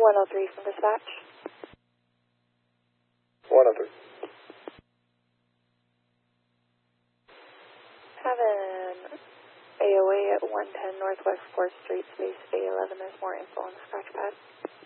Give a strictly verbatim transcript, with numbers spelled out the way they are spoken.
one oh three from dispatch. one oh three. Have an A O A at one ten Northwest fourth Street, space A eleven. There's more info on the scratch pad.